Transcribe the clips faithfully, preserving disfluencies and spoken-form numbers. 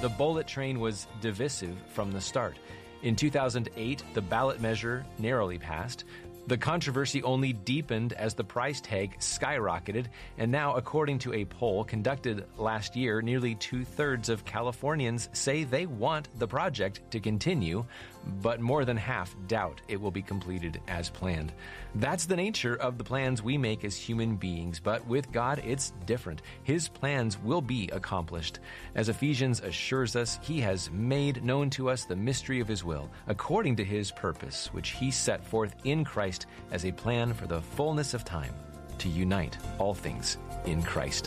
The bullet train was divisive from the start. In two thousand eight, the ballot measure narrowly passed. The controversy only deepened as the price tag skyrocketed, and now, according to a poll conducted last year, nearly two-thirds of Californians say they want the project to continue, but more than half doubt it will be completed as planned. That's the nature of the plans we make as human beings, but with God, it's different. His plans will be accomplished. As Ephesians assures us, He has made known to us the mystery of His will, according to His purpose, which He set forth in Christ as a plan for the fullness of time to unite all things in Christ.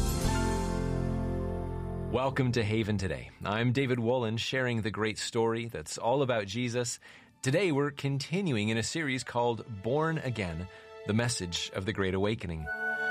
Welcome to Haven Today. I'm David Wolin, sharing the great story that's all about Jesus. Today we're continuing in a series called Born Again, the message of the Great Awakening.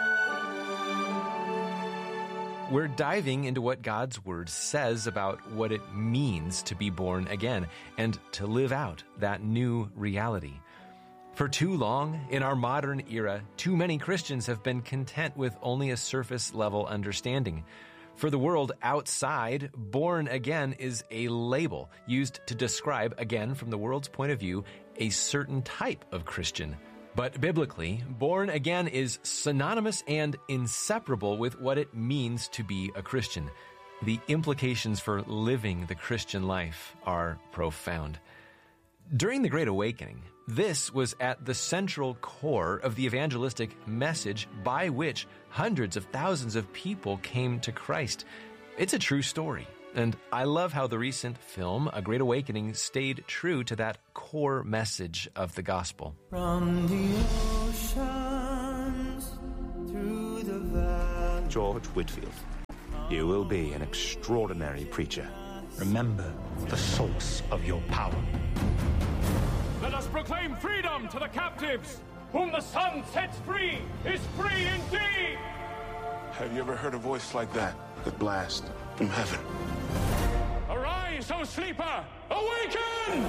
We're diving into what God's Word says about what it means to be born again and to live out that new reality. For too long, in our modern era, too many Christians have been content with only a surface-level understanding. For the world outside, born again is a label used to describe, again from the world's point of view, a certain type of Christian. But biblically, born again is synonymous and inseparable with what it means to be a Christian. The implications for living the Christian life are profound. During the Great Awakening, this was at the central core of the evangelistic message by which hundreds of thousands of people came to Christ. It's a true story, and I love how the recent film, A Great Awakening, stayed true to that core message of the gospel. From the oceans through the valley. George Whitfield, you will be an extraordinary preacher. Remember the source of your power. Let us proclaim freedom to the captives! Whom the Son sets free is free indeed! Have you ever heard a voice like that? The blast from heaven. Arise, O sleeper! Awaken!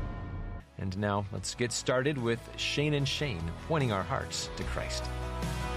And now, let's get started with Shane and Shane pointing our hearts to Christ.